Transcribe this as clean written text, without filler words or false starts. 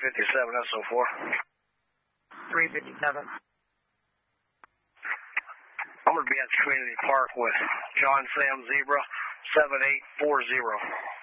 SO4. 357. I'm going to be at the community park with John Sam Zebra 7840.